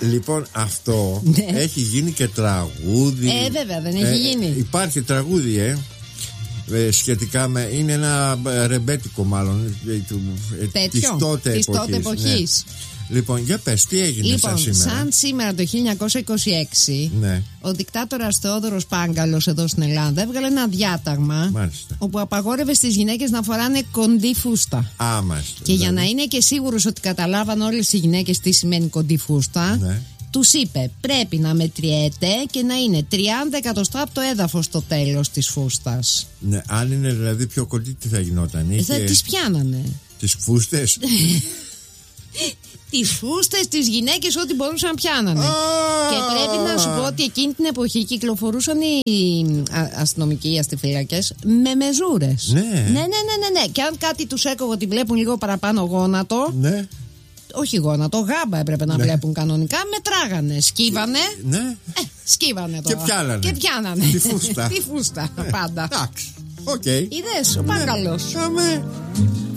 Λοιπόν, αυτό έχει γίνει και τραγούδι. Βέβαια, δεν έχει γίνει. Υπάρχει τραγούδι, σχετικά με. Είναι ένα ρεμπέτικο, μάλλον. Της τότε εποχής. Λοιπόν, για πες, τι έγινε σαν σήμερα? Σαν σήμερα το 1926, ο δικτάτορας Θεόδωρος Πάγκαλος εδώ στην Ελλάδα έβγαλε ένα διάταγμα. Μάλιστα. Όπου απαγόρευε στις γυναίκες να φοράνε κοντή φούστα. Μάλιστα. Και για να είναι και σίγουρος ότι καταλάβαν όλες οι γυναίκες τι σημαίνει κοντή φούστα, τους είπε πρέπει να μετριέται και να είναι 30 εκατοστά από το έδαφος στο τέλος της φούστας. Ναι, αν είναι δηλαδή πιο κοντή, τι θα γινόταν? Τις πιάνανε. Τις φούστες. Τις φούστες, τις γυναίκες, ό,τι μπορούσαν να πιάνανε. Και πρέπει να σου πω ότι εκείνη την εποχή κυκλοφορούσαν οι αστυνομικοί αστιφύλακες με μεζούρες. Ναι. Και αν κάτι τους έκογε ότι βλέπουν λίγο παραπάνω γόνατο. Ναι. Όχι γόνατο, γάμπα έπρεπε να βλέπουν κανονικά. Μετράγανε, σκύβανε. Ναι. Σκύβανε τώρα. Και πιάνανε. Τη φούστα. Πάντα. Εντάξει. Οκ. Είδες, ο Πάγκαλος.